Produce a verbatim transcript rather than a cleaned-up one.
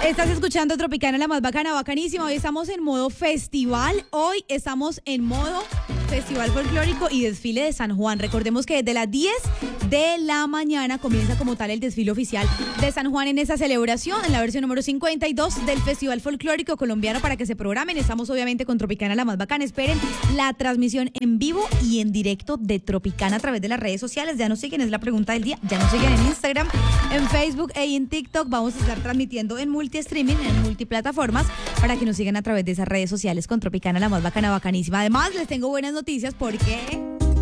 Estás escuchando Tropicana, la más bacana, bacanísima. Hoy estamos en modo festival. Hoy estamos en modo festival folclórico y desfile de San Juan. Recordemos que desde las diez de la mañana comienza como tal el desfile oficial de San Juan en esa celebración, en la versión número cincuenta y dos del Festival Folclórico Colombiano, para que se programen. Estamos obviamente con Tropicana, la más bacana. Esperen la transmisión en vivo y en directo de Tropicana a través de las redes sociales. Ya nos siguen, es la pregunta del día. Ya nos siguen en Instagram, en Facebook e en TikTok. Vamos a estar transmitiendo en multi-streaming, en multiplataformas, para que nos sigan a través de esas redes sociales con Tropicana, la más bacana, bacanísima. Además, les tengo buenas noticias porque